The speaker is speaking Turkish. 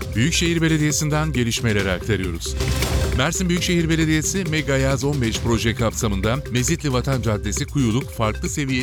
Büyükşehir Belediyesi'nden gelişmeleri aktarıyoruz. Mersin Büyükşehir Belediyesi Mega Yaz 15 proje kapsamında Mezitli Vatan Caddesi Kuyuluk farklı seviye